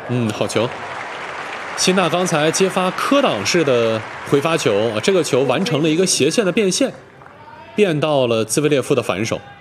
好球。辛纳刚才接发科挡式的回发球，这个球完成了一个斜线的变线，变到了兹维列夫的反手。